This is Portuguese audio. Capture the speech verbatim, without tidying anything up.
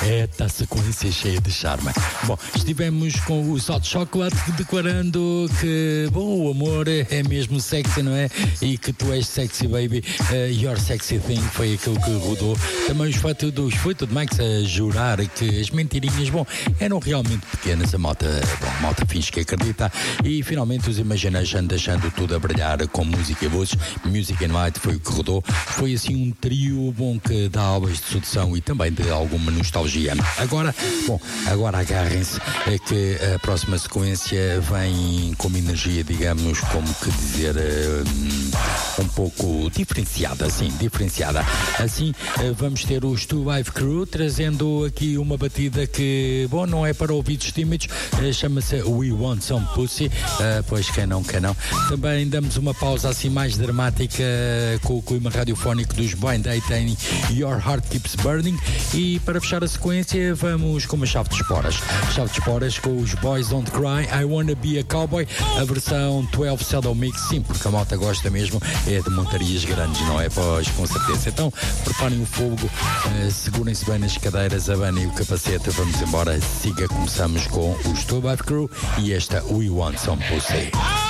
esta sequência cheia de charme. Bom, estivemos com o Hot Chocolate declarando que, bom, o amor é mesmo sexy, não é? E que tu és sexy, baby. Uh, your sexy thing foi aquilo que rodou. Também os foi tudo, foi tudo Max a jurar que as mentirinhas, bom, eram realmente pequenas. A malta, bom, a malta finge que acredita. E finalmente os Imagination deixando tudo a brilhar com música e vozes. Music and Light foi o que rodou. Foi assim um trio bom que dá aulas de sedução e também de alguma nostalgia. Agora, bom, agora agarrem-se é que a próxima sequência vem com uma energia, digamos, como que dizer, um, um pouco diferenciada, assim, diferenciada. Assim, vamos ter os Two Live Crew trazendo aqui uma batida que, bom, não é para ouvidos tímidos, chama-se We Want Some Pussy, uh, pois quem não, quem não. Também damos uma pausa assim mais dramática com o clima radiofónico dos Blind Date em Your Heart Keeps Burning e para fechar a sequência vamos com uma chave de esporas. Chave de esporas com os Boys Don't Cry, I Wanna Be a Cowboy, a versão doze Shadow Mix, sim, porque a malta gosta mesmo, é de montarias grandes, não é? Pois, com certeza. Então, preparem o fogo, uh, segurem-se bem nas cadeiras, abanem o capacete, vamos embora, siga, começamos com os Two Live Crew e esta We Want Some Pussy.